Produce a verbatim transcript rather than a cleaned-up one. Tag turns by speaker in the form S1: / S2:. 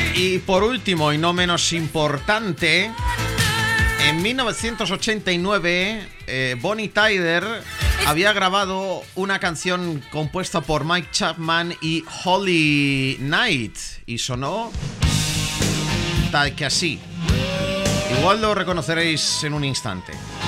S1: Y por último, y no menos importante, en mil novecientos ochenta y nueve, eh, Bonnie Tyler había grabado una canción compuesta por Mike Chapman y Holly Knight y sonó tal que así. Igual lo reconoceréis en un instante.